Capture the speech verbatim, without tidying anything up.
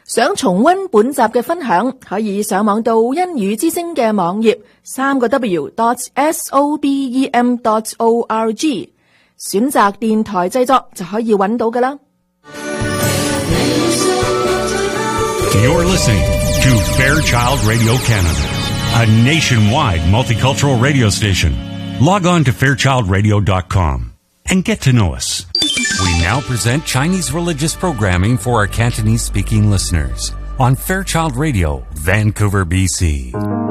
想重溫本集嘅分享，可以上網到英語之聲嘅網頁三個 W dot S O B E M dot O R G， 選擇電台製作就可以揾到㗎啦。 You're listening to Fairchild Radio Canada, a nationwide multicultural radio station. Log on to fairchild radio dot com and get to know us. We now present Chinese religious programming for our Cantonese-speaking listeners on Fairchild Radio, Vancouver, B C.